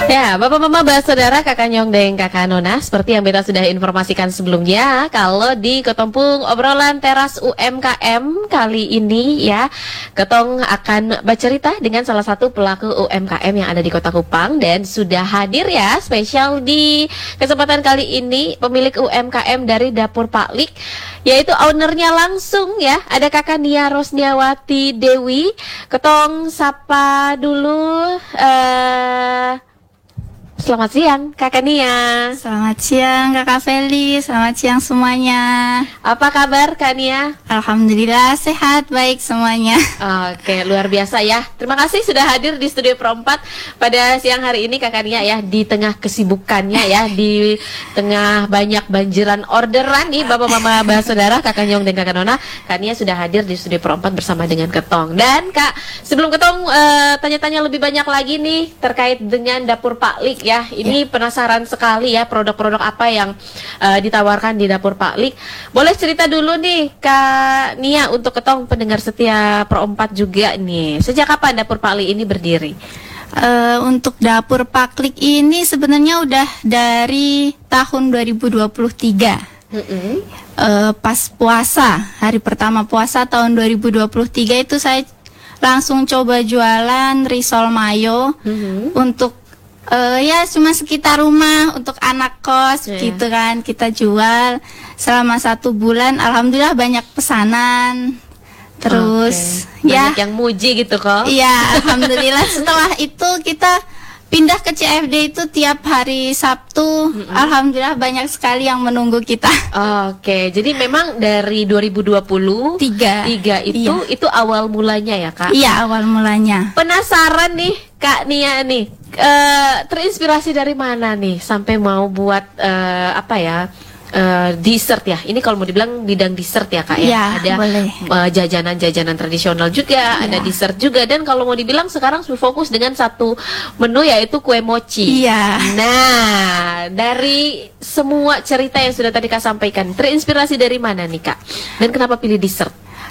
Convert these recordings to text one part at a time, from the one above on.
Ya, Bapak Mama Saudara, Kakak Nyong dan Kakak Nona, seperti yang Beta sudah informasikan sebelumnya, kalau di Ketompung obrolan teras UMKM kali ini ya, Ketong akan bercerita dengan salah satu pelaku UMKM yang ada di Kota Kupang dan sudah hadir ya, spesial di kesempatan kali ini pemilik UMKM dari Dapur Pak Lik, yaitu ownernya langsung ya, ada Kakak Nia Rosniawati Dewi. Ketong sapa dulu. Selamat siang, Kakak Nia. Selamat siang Kakak Feli, selamat siang semuanya. Apa kabar Kak Nia? Alhamdulillah sehat, baik semuanya. Oke, luar biasa ya. Terima kasih sudah hadir di Studio Pro 4 pada siang hari ini Kakak Nia ya. Di tengah kesibukannya ya, di tengah banyak banjiran orderan nih Bapak Mama Saudara, Kakak Nyong dan Kakak Nona, Kak Nia sudah hadir di Studio Pro 4 bersama dengan Ketong. Dan Kak, sebelum Ketong tanya-tanya lebih banyak lagi nih terkait dengan Dapur Pak Lik ya. Ini penasaran sekali ya produk-produk apa yang ditawarkan di Dapur Pak Lik. Boleh cerita dulu nih Kak Nia untuk Ketong pendengar setia Pro 4 juga nih. Sejak kapan Dapur Pak Lik ini berdiri? Untuk Dapur Pak Lik ini sebenarnya udah dari tahun 2023. Pas puasa, hari pertama puasa tahun 2023 itu saya langsung coba jualan risol mayo untuk ya cuma sekitar rumah untuk anak kos gitu kan, kita jual selama 1 bulan. Alhamdulillah banyak pesanan, terus banyak yang muji gitu kok. Iya, alhamdulillah. Setelah itu kita pindah ke CFD itu tiap hari Sabtu. Alhamdulillah banyak sekali yang menunggu kita. Oke, jadi memang dari 2023 itu awal mulanya ya Kak? Iya, awal mulanya. Penasaran nih Kak Nia nih, terinspirasi dari mana nih sampai mau buat dessert ya? Ini kalau mau dibilang bidang dessert ya Kak ya? Ya, ada jajanan-jajanan tradisional juga, ada dessert juga, dan kalau mau dibilang sekarang fokus dengan satu menu yaitu kue mochi. Iya. Nah, dari semua cerita yang sudah tadi Kak sampaikan, terinspirasi dari mana nih Kak? Dan kenapa pilih dessert?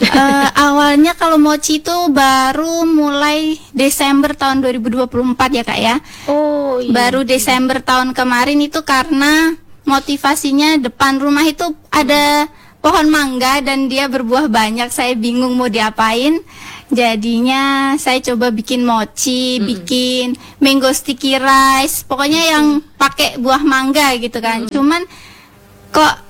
Awalnya kalau mochi itu baru mulai Desember tahun 2024 ya Kak ya. Oh iya. Baru Desember tahun kemarin itu karena motivasinya depan rumah itu ada pohon mangga dan dia berbuah banyak. Saya bingung mau diapain. Jadinya saya coba bikin mochi, bikin mango sticky rice. Pokoknya yang pakai buah mangga gitu kan. Cuman kok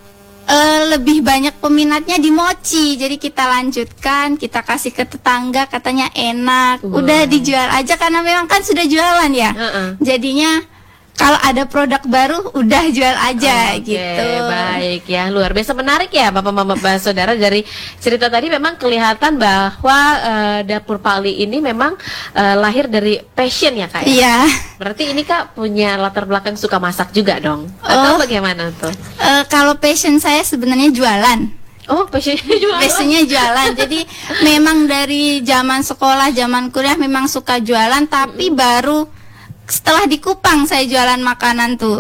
lebih banyak peminatnya di mochi. Jadi kita lanjutkan, kita kasih ke tetangga, katanya enak. Udah dijual aja karena memang kan sudah jualan ya. Jadinya kalau ada produk baru udah jual aja gitu. Baik ya, luar biasa menarik ya Bapak Mama Saudara. Dari cerita tadi memang kelihatan bahwa Dapur Pak Lik ini memang lahir dari passion ya Kak ya? Iya. Berarti ini Kak punya latar belakang suka masak juga dong? Atau bagaimana tuh? Kalau passion saya sebenarnya jualan. Oh, passionnya jualan. Passionnya jualan. Jadi memang dari zaman sekolah, zaman kuliah memang suka jualan, tapi baru setelah di Kupang saya jualan makanan tuh.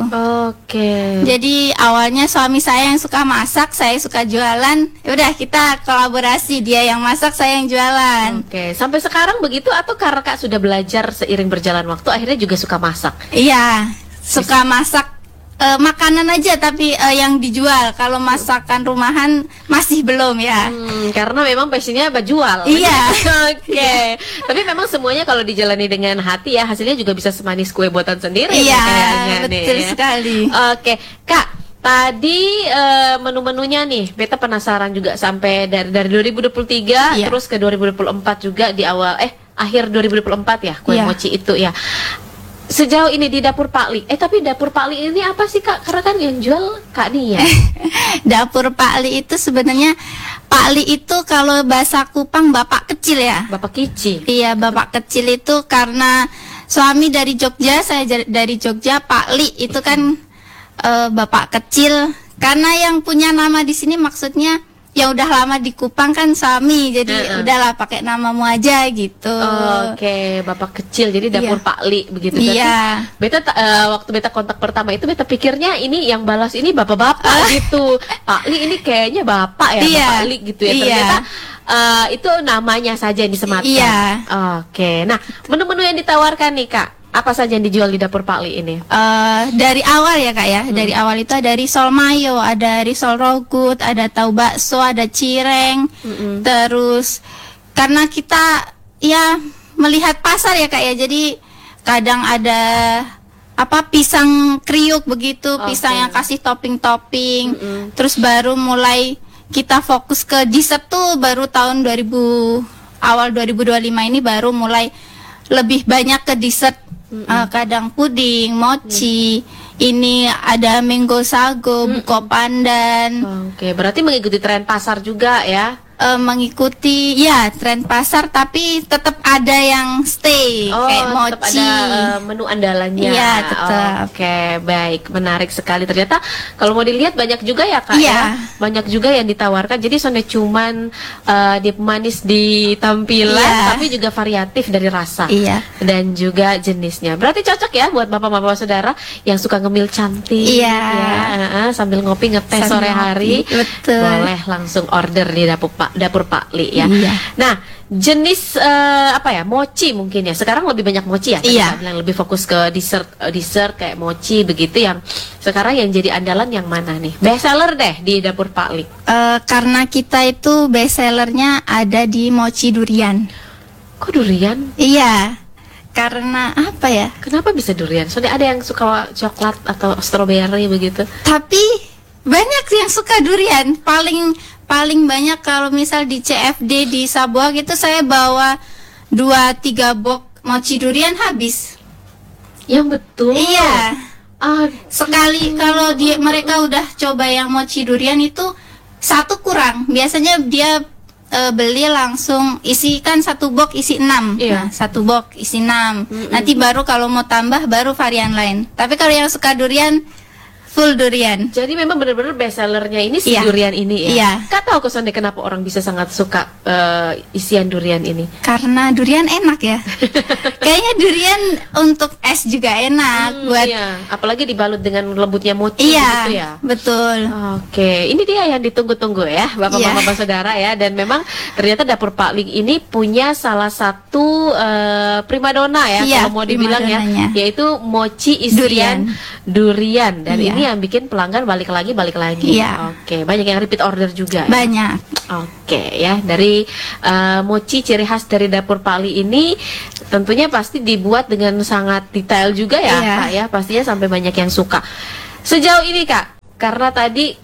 Oke. Jadi awalnya suami saya yang suka masak, saya suka jualan. Yaudah kita kolaborasi, dia yang masak, saya yang jualan. Oke. Sampai sekarang begitu atau karena Kak sudah belajar seiring berjalan waktu akhirnya juga suka masak? Iya, suka masak makanan aja tapi yang dijual. Kalau masakan rumahan masih belum ya. Karena memang passionnya berjual. Iya. Oke. Tapi memang semuanya kalau dijalani dengan hati ya hasilnya juga bisa semanis kue buatan sendiri. Iya, kayaknya betul nih, sekali. Oke, Kak. Tadi menu-menunya nih, Beta penasaran juga sampai dari 2023 terus ke 2024 juga di awal akhir 2024 ya kue mochi itu ya. Sejauh ini di Dapur Pak Lik, tapi Dapur Pak Lik ini apa sih Kak? Karena kan yang jual Kak Nia. Dapur Pak Lik itu sebenarnya, Pak Lik itu kalau bahasa Kupang bapak kecil ya. Bapak kicik. Iya, bapak kecil itu karena suami dari Jogja, saya dari Jogja. Pak Lik itu kan bapak kecil. Karena yang punya nama di sini maksudnya yang udah lama di Kupang kan suami, jadi udahlah pakai namamu aja gitu. Oke, bapak kecil jadi Dapur Pak Lik begitu. Iya. Beta waktu Beta kontak pertama itu Beta pikirnya ini yang balas ini bapak-bapak gitu. Pak Lik ini kayaknya bapak ya, Bapak Lik gitu ya. Ternyata itu namanya saja yang disematkan. Iya. Oke. Nah, menu-menu yang ditawarkan nih Kak, Apa saja yang dijual di dapur Pak Li ini? Dari awal ya Kak ya, dari awal itu ada risol mayo, ada risol rogut, ada tahu bakso, ada cireng. Terus karena kita ya melihat pasar ya Kak ya, jadi kadang ada pisang kriuk begitu, pisang yang kasih topping-topping. Terus baru mulai kita fokus ke dessert tuh baru tahun awal 2025 ini baru mulai lebih banyak ke dessert. Kadang puding, mochi, ini ada mango sago, buko pandan. Oke, berarti mengikuti tren pasar juga ya? Mengikuti ya tren pasar, tapi tetap ada yang stay kayak tetap mochi. ada menu andalannya. Iya, tetap. Oke, baik, menarik sekali. Ternyata kalau mau dilihat banyak juga ya Kak Iya. ya, banyak juga yang ditawarkan. Jadi sonde cuman dia manis di tampilan, Iya. tapi juga variatif dari rasa Iya. dan juga jenisnya. Berarti cocok ya buat bapak-bapak saudara yang suka ngemil cantik. Iya. Ya, sambil ngopi ngeteh Sambil sore hari. ngopi, betul. Boleh langsung order di dapur Pak Li ya. Iya. Nah, jenis mochi mungkin ya. Sekarang lebih banyak mochi ya. Tadi Iya. Kak bilang lebih fokus ke dessert kayak mochi begitu yang sekarang yang jadi andalan yang mana nih? Best seller deh di dapur Pak Li. Karena kita itu best sellernya ada di mochi durian. Kok durian? Iya. Karena apa ya? Kenapa bisa durian? Soalnya ada yang suka coklat atau strawberry begitu. Tapi banyak yang suka durian. Paling banyak kalau misal di CFD di Sabuak itu saya bawa 2-3 box mochi durian habis. Yang betul. Iya. Ah, Sekali kalau mereka udah coba yang mochi durian itu satu kurang. Biasanya dia beli langsung isi kan satu box isi 6. Iya. Nah, satu box isi 6. Nanti baru kalau mau tambah baru varian lain. Tapi kalau yang suka durian full durian. jadi memang benar-benar best sellernya ini si Iya. durian ini ya. Iya. Kak tahu Sonde kenapa orang bisa sangat suka isian durian ini? Karena durian enak ya. Kayaknya durian untuk es juga enak buat. Iya, apalagi dibalut dengan lembutnya mochi Iya, gitu ya. betul. Oke, ini dia yang ditunggu-tunggu ya, bapak-bapak saudara ya. Dan memang ternyata dapur Pak Ling ini punya salah satu primadona ya, Iya, kalau mau dibilang ya, primadonanya. yaitu mochi isian durian. Dan Iya. ini yang bikin pelanggan balik lagi. Iya. Oke, banyak yang repeat order juga. Ya? Banyak. Oke ya, dari mochi ciri khas dari dapur Pak Li ini tentunya pasti dibuat dengan sangat detail juga ya Iya. Kak ya, pastinya sampai banyak yang suka. Sejauh ini Kak, karena tadi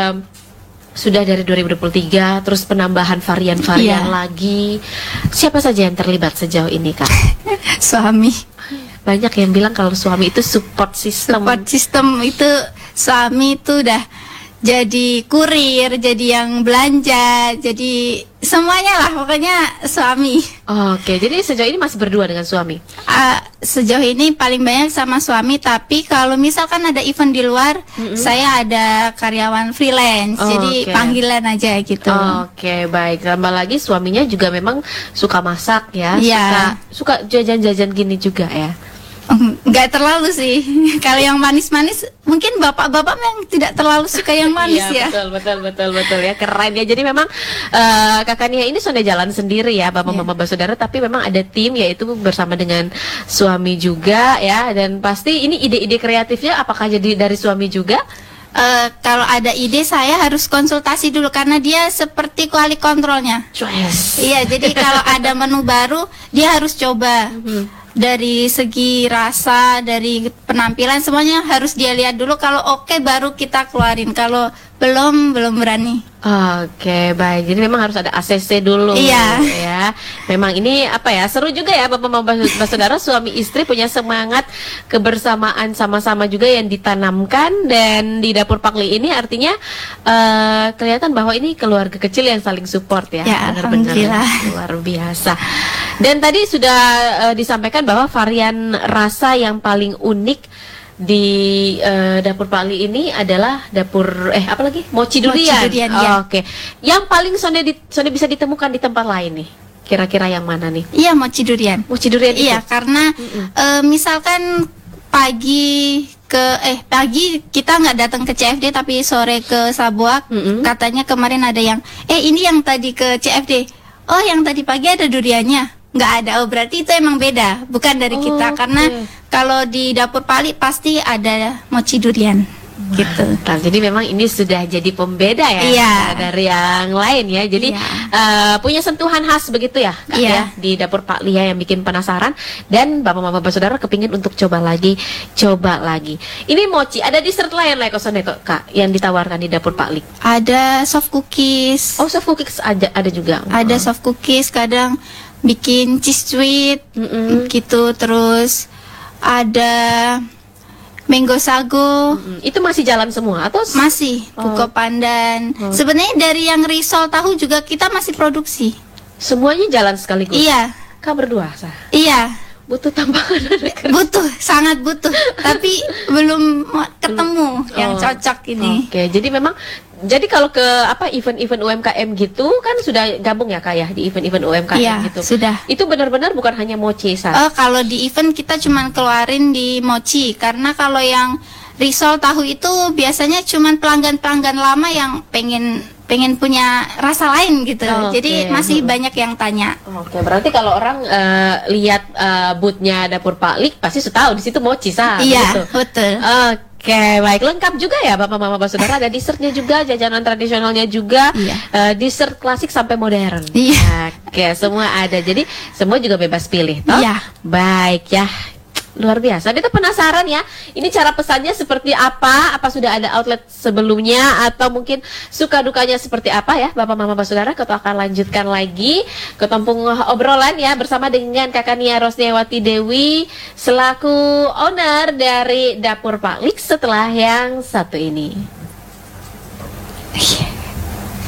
sudah dari 2023 terus penambahan varian-varian Iya. lagi, siapa saja yang terlibat sejauh ini Kak? Suami. Banyak yang bilang kalau suami itu support system. Support system itu suami itu udah jadi kurir, jadi yang belanja, jadi semuanya lah pokoknya suami. Oke, jadi sejauh ini masih berdua dengan suami? Sejauh ini paling banyak sama suami, tapi kalau misalkan ada event di luar, saya ada karyawan freelance, jadi Oke. panggilan aja gitu. Oke, baik. Tambah lagi suaminya juga memang suka masak ya, Iya. suka jajan-jajan gini juga ya. Nggak terlalu sih. Kalau yang manis-manis, mungkin bapak-bapak yang tidak terlalu suka yang manis Iya, ya. betul ya, keren ya. Jadi memang kakaknya ini sudah jalan sendiri ya, bapak-bapak saudara, tapi memang ada tim yaitu bersama dengan suami juga ya. Dan pasti ini ide-ide kreatifnya apakah jadi dari suami juga? Kalau ada ide saya harus konsultasi dulu karena dia seperti quality controlnya. Choice. Iya, jadi kalau ada menu baru dia harus coba. Dari segi rasa, dari penampilan semuanya harus dia lihat dulu. Kalau oke baru kita keluarin. Kalau belum berani. Oke, baik. Jadi memang harus ada ACC dulu. Iya. Ya. Memang ini apa ya? Seru juga ya bapak-bapak saudara, suami istri punya semangat kebersamaan sama-sama juga yang ditanamkan. Dan di dapur Pak Li ini artinya kelihatan bahwa ini keluarga kecil yang saling support ya. Ya, Benar-benar alhamdulillah. luar biasa. Dan tadi sudah disampaikan bahwa varian rasa yang paling unik di dapur Pak Li ini adalah apa lagi? Mochi durian. Mochi durian, ya. Oke. Yang paling Sonde bisa ditemukan di tempat lain nih. Kira-kira yang mana nih? Iya, mochi durian. Mochi durian Iya, itu? karena misalkan pagi kita nggak datang ke CFD tapi sore ke Sabuak, katanya kemarin ada yang ini yang tadi ke CFD. Oh, yang tadi pagi ada duriannya. nggak ada. Oh, berarti itu emang beda, bukan dari Oh, kita. Karena oke. kalau di dapur Pak Ali pasti ada mochi durian, gitu. Nah, jadi memang ini sudah jadi pembeda ya Iya. dari yang lain ya. Jadi Iya. punya sentuhan khas begitu ya, Kak, Iya. ya, di dapur Pak Lia yang bikin penasaran dan bapak-bapak saudara kepingin untuk coba lagi. Ini mochi, ada dessert lain lah Kak yang ditawarkan di dapur Pak Li. Ada soft cookies, Oh, soft cookies ada juga. ada soft cookies, kadang bikin cheese sweet, Mm-mm. gitu. Terus ada mango sago. Itu masih jalan semua atau Masih Oh. buko pandan. Sebenarnya dari yang risol tahu juga kita masih produksi. semuanya jalan sekaligus? Iya, Kak berdua, Sah. iya. Butuh tambahan anak kerja. Butuh, sangat butuh. Tapi belum ketemu Oh, yang cocok ini. Oke, jadi kalau ke event-event UMKM gitu kan sudah gabung ya Kak ya di event-event UMKM Iya, gitu. sudah. Itu benar-benar bukan hanya mochi, Sah. Kalau di event kita cuman keluarin di mochi, karena kalau yang risol tahu itu biasanya cuman pelanggan-pelanggan lama yang pengen punya rasa lain gitu. Oke. Jadi masih banyak yang tanya. Oke, berarti kalau orang lihat boothnya dapur Pak Lik pasti sudah tahu di situ mochi, Sah. Iya, Gitu. betul. Oke, baik, lengkap juga ya Bapak Mama Bapak Saudara, ada dessertnya juga, jajanan tradisionalnya juga, Iya. dessert klasik sampai modern. Iya. Oke, semua ada. Jadi semua juga bebas pilih, toh? Iya. Baik ya. Luar biasa. Kita penasaran ya. Ini cara pesannya seperti apa? Apa sudah ada outlet sebelumnya atau mungkin suka dukanya seperti apa ya, Bapak Mama Bapak Saudara? Kita akan lanjutkan lagi ke tampung obrolan ya bersama dengan Kakak Nia Rosniawati Dewi selaku owner dari Dapur Pak Lik setelah yang satu ini.